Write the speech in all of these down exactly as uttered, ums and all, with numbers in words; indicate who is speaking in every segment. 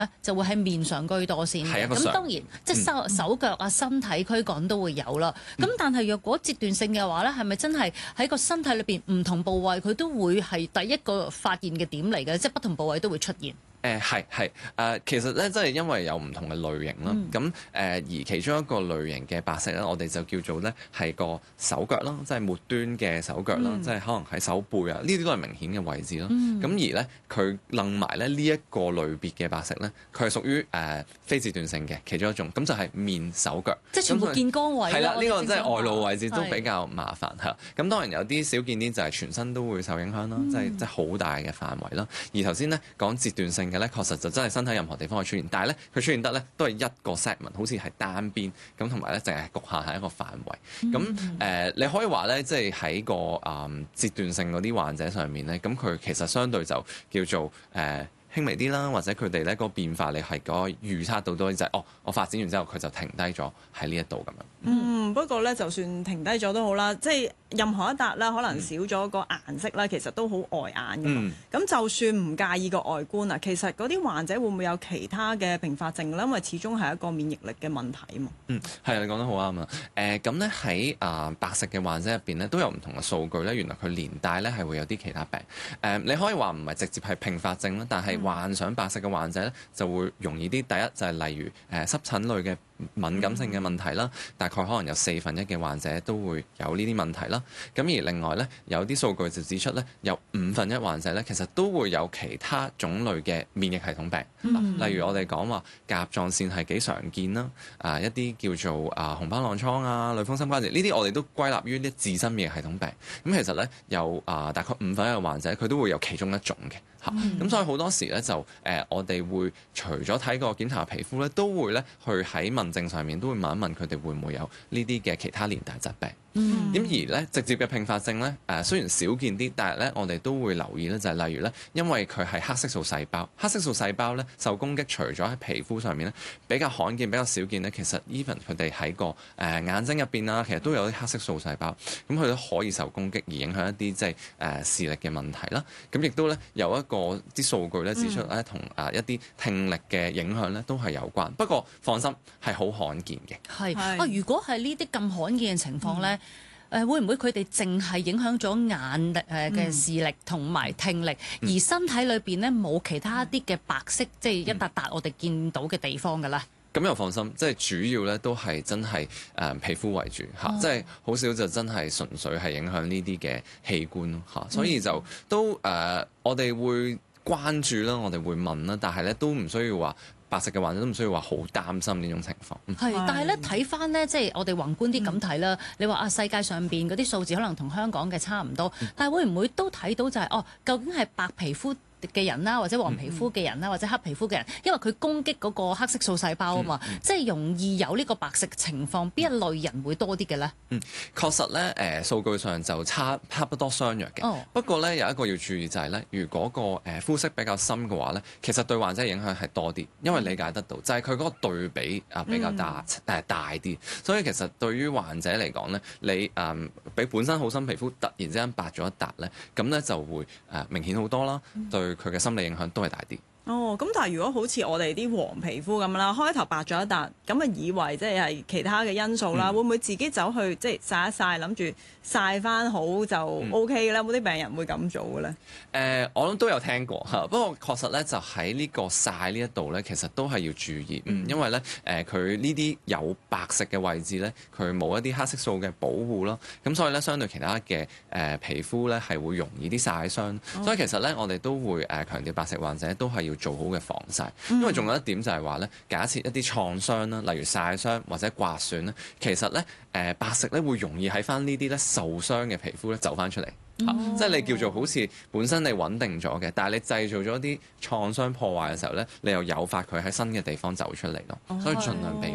Speaker 1: 就會喺面上居多先嘅。咁當然即係手、嗯、手腳啊、身體軀幹都會有啦。咁、嗯、但係若果截斷性嘅話咧，係咪真係喺個身體裏邊唔同部位佢都會係第一個發現嘅點嚟嘅？即係不同部位都會出現。
Speaker 2: 誒係係誒，其實咧，即係因為有唔同嘅類型啦。咁誒、嗯，而其中一個類型嘅白瘜咧，我哋就叫做咧係個手腳啦，即係末端嘅手腳啦，嗯、即係可能喺手背啊，呢啲都係明顯嘅位置咯。咁、嗯、而咧，佢楞埋咧呢一個類別嘅白瘜咧，佢係屬於誒、呃、非截斷性嘅其中一種，咁就係面手腳，
Speaker 1: 即係全部見光位。
Speaker 2: 係啦，呢、呢個即係外露位置都比較麻煩嚇。咁當然有啲少見啲就係全身都會受影響啦，嗯、即係即係好大嘅範圍啦。而頭先咧講截斷性嘅咧，確實就真係身體任何地方可以出現，但係咧佢出現得咧都係一個 segment， 好似係單邊咁，同埋咧淨係局限喺一個範圍。咁誒、嗯呃，你可以話咧，即係喺個誒截斷性嗰啲患者上面咧，咁佢其實相對就叫做誒、呃輕微啲啦，或者佢哋咧個變化，你係個預測到多啲就係、是、哦，我發展完之後佢就停低咗喺呢一度咁樣。
Speaker 3: 嗯，不過咧就算停低咗都好啦，即係任何一笪啦，可能少咗個顏色啦，其實都好礙眼㗎嘛。咁、嗯、就算唔介意個外觀啊，其實嗰啲患者會唔會有其他嘅併發症咧？因為始終係一個免疫力嘅問題啊嘛。嗯，
Speaker 2: 係啊，你講得好啱啊。誒咁咧喺啊白瘜嘅患者入邊咧都有唔同嘅數據咧，原來佢連帶咧係會有啲其他病。誒、呃、你可以話唔係直接係併發症啦，但係患上白瘜嘅患者咧就會容易啲。第一就係、是、例如誒、呃、濕疹類嘅敏感性嘅問題啦，大概可能有四分一嘅患者都會有呢啲問題啦。咁而另外咧有啲數據就指出咧，有五分一患者咧其實都會有其他種類嘅免疫系統病。嗯、例如我哋講話甲狀腺係幾常見啦，啊一啲叫做啊紅斑狼瘡啊、類風濕關節呢啲我哋都歸納於啲自身免疫系統病。咁其實咧有啊大概五分一嘅患者佢都會有其中一種嘅。嚇、嗯，咁所以好多時咧就誒、呃，我哋會除咗睇個檢查皮膚咧，都會咧去喺問症上面都會問一問佢哋會唔會有呢啲嘅其他連帶疾病。嗯，咁而咧直接嘅併發症咧誒、呃、雖然少見啲，但係咧我哋都會留意咧，就係、是、例如咧，因為佢係黑色素細胞，黑色素細胞咧受攻擊，除咗喺皮膚上面咧比較罕見、比較少見咧，其實 even 佢哋喺個誒、呃、眼睛入邊啊，其實都有啲黑色素細胞，咁佢都可以受攻擊而影響一啲即係誒視力嘅問題啦。咁亦都咧有一個啲數據咧指出咧，同啊一啲聽力嘅影響咧都係有關。不過放心，係好罕見嘅。
Speaker 1: 係啊，如果係呢啲咁罕見嘅情況咧，誒、嗯、會唔會佢哋淨係影響咗眼誒嘅視力同埋聽力，嗯、而身體裏邊咧冇其他啲嘅白色，即係、嗯、一笪笪我哋見到嘅地方㗎啦？
Speaker 2: 咁又放心，即係主要咧都係真係誒、呃、皮膚為主嚇，哦、即係好少就真係純粹係影響呢啲嘅器官咯嚇，所以就都誒、呃、我哋會關注啦，我哋會問啦，但係咧都唔需要話白瘜嘅患者都唔需要話好擔心呢種情況。係、
Speaker 1: 嗯，但係咧睇翻咧，即係我哋宏觀啲咁睇啦。嗯、你話啊，世界上邊嗰啲數字可能同香港嘅差唔多，嗯、但係會唔會都睇到就係、是、哦，究竟係白皮膚嘅人啦，或者黃皮膚嘅人啦，或者黑皮膚嘅人，因為佢攻擊嗰個黑色素細胞啊嘛，嗯嗯、即係容易有呢個白瘜情況，邊一類人會多啲嘅咧？嗯，
Speaker 2: 確實咧，誒、呃、數據上就差差不多相若嘅。哦、不過咧有一個要注意就係、是、咧，如果個誒膚色比較深嘅話咧，其實對患者影響係多啲，因為理解得到就係佢嗰個對比啊比較大誒、嗯、大啲，所以其實對於患者嚟講咧，你誒、呃、比本身好深皮膚突然之間白咗一笪咧，咁咧就會誒、呃、明顯好多啦，對。佢嘅心理影響都係大啲。
Speaker 3: 哦，咁但係如果好似我哋啲黃皮膚咁啦，開頭白咗一笪，咁啊以為即係其他嘅因素啦，嗯、會唔會自己走去即係曬一曬，諗住曬翻好就 O K 嘅咧？有冇啲病人會咁做嘅咧？誒、
Speaker 2: 呃，我諗都有聽過嚇，不過確實咧就喺呢個曬呢一度咧，其實都係要注意，嗯、因為咧誒佢呢啲、呃、有白瘜嘅位置咧，佢冇一啲黑色素嘅保護啦，咁所以咧相對其他嘅誒、呃、皮膚咧係會容易啲曬傷，哦、所以其實咧我哋都會誒強調白瘜患者都係要做好嘅防曬，因為仲有一點就係話咧，假設一啲創傷啦，例如曬傷或者刮損咧，其實咧誒、呃、白瘜咧會容易喺翻呢啲咧受傷嘅皮膚咧走翻出嚟，嚇、哦啊，即係你叫做好似本身你穩定咗嘅，但係你製造咗啲創傷破壞嘅時候咧，你又誘發佢喺新嘅地方走出嚟咯，哦、所以盡量避免。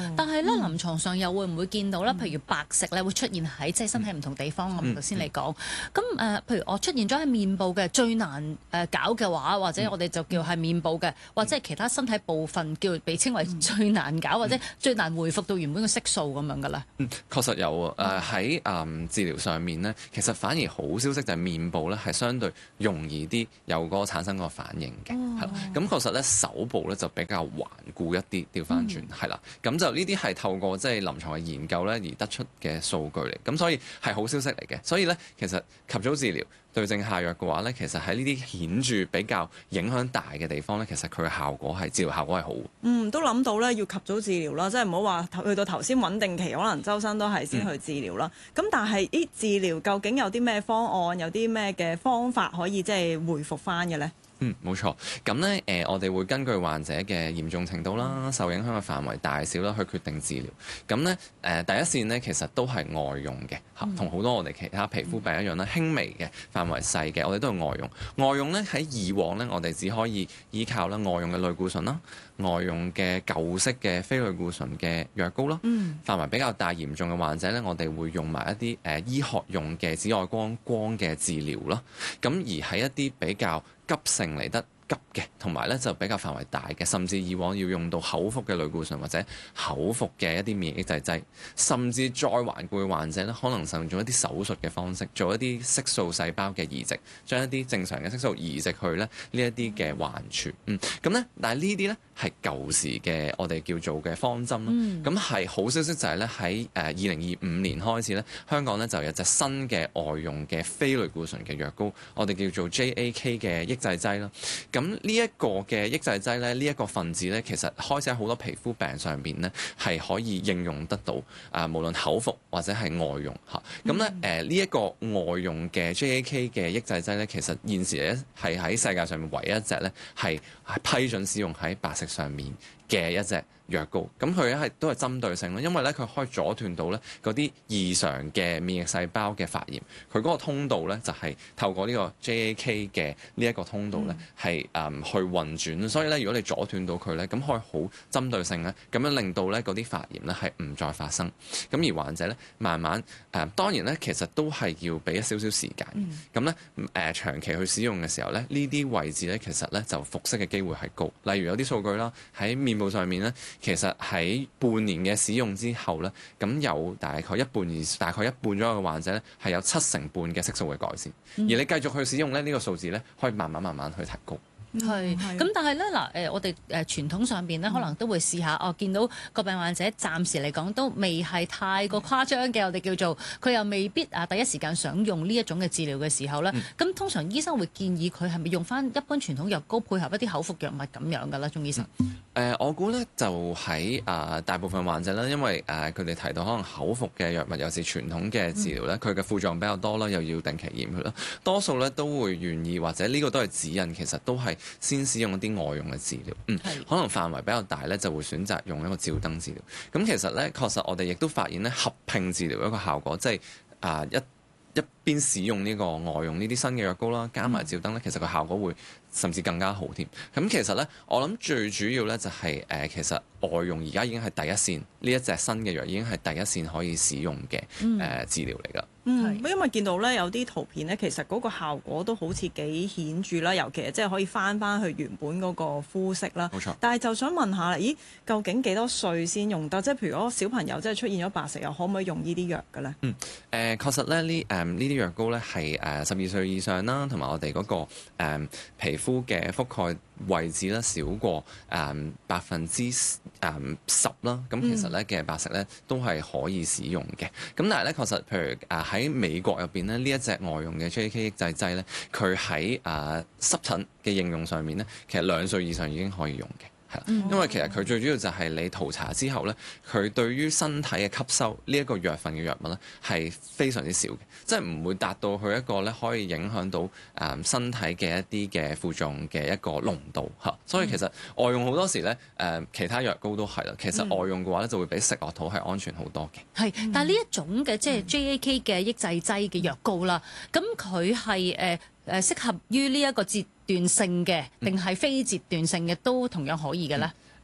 Speaker 1: 但係咧臨床上又會唔會見到咧？譬如白瘜咧會出現喺即係身體唔同地方咁頭先嚟講。咁誒、呃，譬如我出現咗喺面部嘅最難誒搞嘅話，或者我哋就叫係面部嘅，或者係其他身體部分叫被稱為最難搞，或者最難回復到原本嘅色素咁樣㗎啦。
Speaker 2: 嗯，確實有啊。誒喺誒治療上面咧，其實反而好消息就係面部咧係相對容易啲有嗰個產生個反應嘅，係啦、哦。咁確實咧手部咧就比較頑固一啲，調翻轉係啦。咁就呢啲係透過即係臨床嘅研究咧而得出嘅數據嚟，咁所以係好消息嚟嘅。所以咧其實及早治療對症下藥嘅話咧，其實喺呢啲顯著比較影響大嘅地方咧，其實佢嘅效果係治療效果係好。
Speaker 3: 嗯，都諗到咧要及早治療啦，即係唔好話去到頭先穩定期，可能周身都係先去治療啦。咁、嗯、但係啲治療究竟有啲咩方案，有啲咩嘅方法可以即係恢復翻嘅咧？
Speaker 2: 嗯，冇錯。咁咧，誒、呃，我哋會根據患者嘅嚴重程度啦、受影響嘅範圍大小啦，去決定治療。咁咧，誒、呃，第一線呢，其實都係外用嘅，同好、嗯、多我哋其他皮膚病一樣啦，輕微嘅範圍細嘅，我哋都係外用。外用咧喺以往咧，我哋只可以依靠啦外用嘅類固醇啦，外用嘅舊式嘅非類固醇嘅藥膏啦。嗯。範圍比較大嚴重嘅患者咧，我哋會用埋一啲誒、呃、醫學用嘅紫外光光嘅治療啦。咁而喺一啲比較急性嚟得急嘅，同埋咧就比較範圍大嘅，甚至以往要用到口服嘅類固醇或者口服嘅一啲免疫抑制劑，甚至再頑固嘅患者咧，可能使用一啲手術嘅方式，做一啲色素細胞嘅移植，將一啲正常嘅色素移植去咧呢一啲嘅患處。嗯，咁咧，但係呢啲咧係舊時嘅我哋叫做嘅方針啦。咁係、嗯、好消息就係咧喺誒二零二五年開始咧，香港咧就有隻新嘅外用嘅非類固醇嘅藥膏，我哋叫做 J A K 嘅抑制劑啦。咁呢一個嘅抑制劑咧，呢、這、一個分子咧，其實開始喺好多皮膚病上邊咧係可以應用得到。啊、呃，無論口服或者係外用嚇。咁咧誒呢一個外用嘅 J A K 嘅抑制劑咧，其實現時咧係喺世界上面唯一一隻咧係批准使用喺白瘜上面嘅一隻藥膏。咁佢咧係都係針對性咯，因為咧佢可以阻斷到咧嗰啲異常嘅免疫細胞嘅發炎。佢嗰個通道咧就係、是、透過呢個 J A K 嘅呢一個通道咧係誒去運轉。所以咧如果你阻斷到佢咧，咁可以好針對性咧，咁樣令到咧嗰啲發炎咧係唔再發生。咁而患者咧慢慢誒、呃，當然咧其實都係要俾一少少時間。咁咧誒長期去使用嘅時候咧，呢啲位置咧其實咧就復適嘅機會係高。例如有啲數據啦，喺面部上面咧，其實喺半年嘅使用之後咧，咁有大概一半以大概一半左右嘅患者咧係有七成半嘅色素嘅改善。嗯、而你繼續去使用咧，呢、呢個數字咧可以慢慢慢慢去提高。
Speaker 1: 係，咁但係咧嗱，誒我哋誒傳統上邊咧，可能都會試下，哦見到個病患者暫時嚟講都未係太過誇張嘅，我哋叫做佢又未必啊第一時間想用呢一種嘅治療嘅時候咧，咁、嗯、通常醫生會建議佢係咪用翻一般傳統藥膏配合一啲口服藥物咁樣㗎啦，鍾醫生？誒、嗯
Speaker 2: 呃，我估咧就喺啊、呃、大部分患者啦，因為誒佢哋提到可能口服嘅藥物，有時傳統嘅治療咧，佢嘅、嗯、副作用比較多啦，又要定期驗血啦，多數咧都會願意或者呢個都係指引，其實都係。先使用一啲外用嘅治療，嗯，是可能範圍比較大咧，就會選擇用一個照燈治療。咁其實咧，確實我哋亦都發現咧，合併治療一個效果，即係啊、呃、一一邊使用呢個外用呢啲新嘅藥膏啦，加埋照燈咧，其實個效果會甚至更加好添。咁其實咧，我諗最主要咧就係、是、誒、呃，其實外用而家已經係第一線，呢一隻新嘅藥已經係第一線可以使用嘅誒、嗯呃、治療嚟㗎。
Speaker 3: 嗯，因為見到咧有啲圖片咧，其實嗰個效果都好似幾顯著啦，尤其係即係可以翻翻去原本嗰個膚色啦。
Speaker 2: 冇錯。
Speaker 3: 但係就想問下啦，咦，究竟幾多歲先用得？即係譬如果小朋友即係出現咗白瘜，又可唔可以用呢啲藥嘅咧？嗯，誒、
Speaker 2: 呃，確實咧呢誒呢啲藥膏咧係誒十二歲以上啦，同埋我哋嗰、那個、呃、皮膚嘅覆蓋位置咧少過誒百分之誒十啦。咁其實咧嘅白瘜咧都係可以使用嘅。咁但係咧確實，譬如誒喺美國入邊咧，呢一隻外用嘅 J A K 抑制劑咧，佢喺誒濕疹嘅應用上面咧，其實兩歲以上已經可以用嘅。嗯、因為其實佢最主要就係你塗搽之後咧，佢對於身體嘅吸收呢一個藥份嘅藥物咧係非常之少嘅，即係唔會達到佢一個咧可以影響到誒、呃、身體嘅一啲嘅副作用嘅一個濃度嚇。所以其實外用好多時咧誒、呃、其他藥膏都係啦，其實外用嘅話咧就會比食落肚係安全好多嘅。係、
Speaker 1: 嗯，但係呢一種嘅即係 J A K 嘅抑制劑嘅藥膏啦，咁佢係誒誒適合於呢一個節斷性嘅，定係非節斷性嘅都同樣可以嘅咧？誒、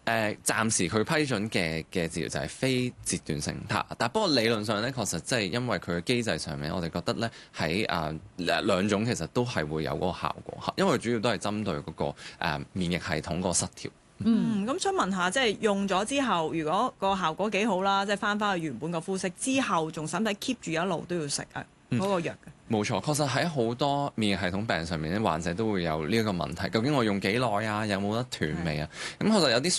Speaker 2: 誒暫時佢批准嘅嘅治療就係非截斷性，但但不過理論上咧，確實即係因為佢嘅機制上面，我哋覺得咧喺啊兩種其實都係會有嗰個效果，因為主要都係針對嗰、那個、呃、免疫系統個失調。
Speaker 3: 嗯，咁想問下，即係用咗之後，如果個效果幾好啦，即係翻返去原本個膚色之後，仲使唔使 keep 住一路都要食啊嗰個藥嘅？
Speaker 2: 冇錯，確實喺好多免疫系統病上面咧，患者都會有呢一個問題。究竟我用幾耐啊？有冇得斷尾啊？咁確實有啲